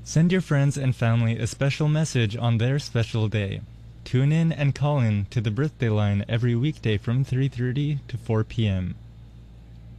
Send your friends and family a special message on their special day. Tune in and call in to the birthday line every weekday from 3:30 to 4 p.m.